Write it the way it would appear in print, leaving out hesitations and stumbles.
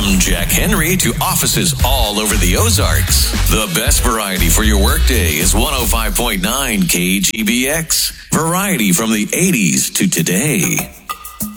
From Jack Henry to offices all over the Ozarks, the best variety for your workday is 105.9 KGBX. Variety from the 80s to today.